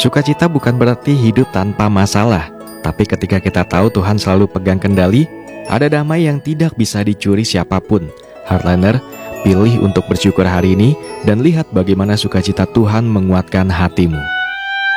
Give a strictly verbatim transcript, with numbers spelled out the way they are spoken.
Sukacita bukan berarti hidup tanpa masalah, tapi ketika kita tahu Tuhan selalu pegang kendali, ada damai yang tidak bisa dicuri siapapun. Heartliner, pilih untuk bersyukur hari ini dan lihat bagaimana sukacita Tuhan menguatkan hatimu.